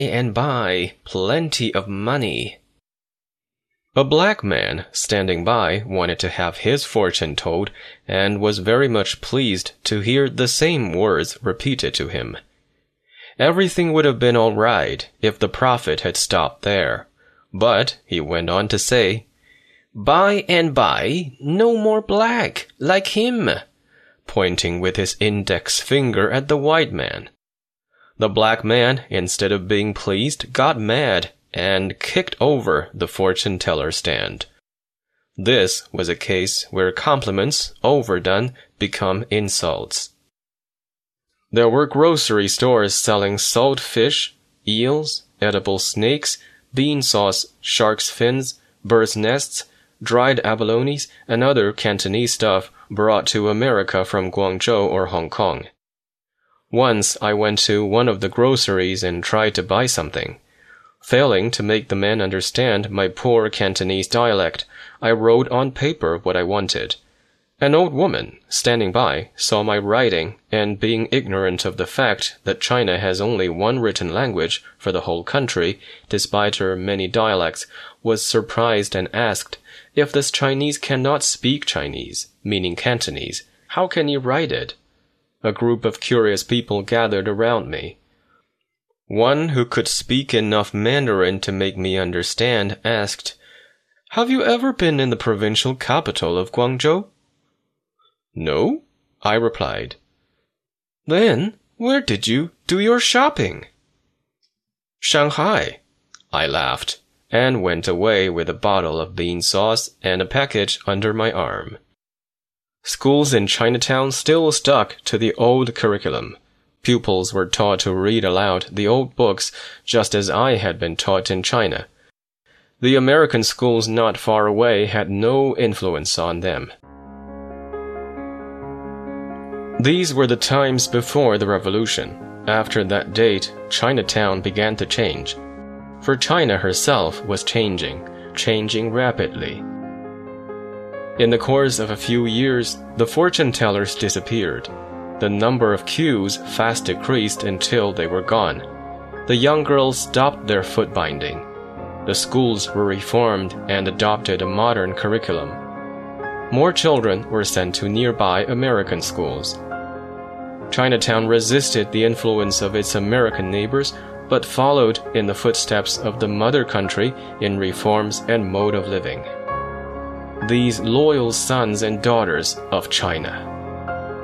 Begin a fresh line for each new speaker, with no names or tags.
and buy plenty of money." A black man standing by wanted to have his fortune told and was very much pleased to hear the same words repeated to him. Everything would have been all right if the prophet had stopped there, but he went on to say, "By and by, no more black, like him," pointing with his index finger at the white man. The black man, instead of being pleased, got mad and kicked over the fortune-teller stand. This was a case where compliments, overdone, become insults. There were grocery stores selling salt fish, eels, edible snakes, bean sauce, shark's fins, birds' nests, dried abalones, and other Cantonese stuff brought to America from Guangzhou or Hong Kong. Once I went to one of the groceries and tried to buy something. Failing to make the man understand my poor Cantonese dialect, I wrote on paper what I wanted. An old woman, standing by, saw my writing, and being ignorant of the fact that China has only one written language for the whole country, despite her many dialects, was surprised and asked, "If this Chinese cannot speak Chinese, meaning Cantonese, how can he write it?" A group of curious people gathered around me. One who could speak enough Mandarin to make me understand asked, "Have you ever been in the provincial capital of Guangzhou?" "No," I replied. "Then, where did you do your shopping?" "Shanghai," I laughed, and went away with a bottle of bean sauce and a package under my arm. Schools in Chinatown still stuck to the old curriculum. Pupils were taught to read aloud the old books just as I had been taught in China. The American schools not far away had no influence on them. These were the times before the revolution. After that date, Chinatown began to change. For China herself was changing rapidly. In the course of a few years, the fortune tellers disappeared. The number of queues fast decreased until they were gone. The young girls stopped their foot binding. The schools were reformed and adopted a modern curriculum. More children were sent to nearby American schools. Chinatown resisted the influence of its American neighbors, but followed in the footsteps of the mother country in reforms and mode of living. These loyal sons and daughters of China.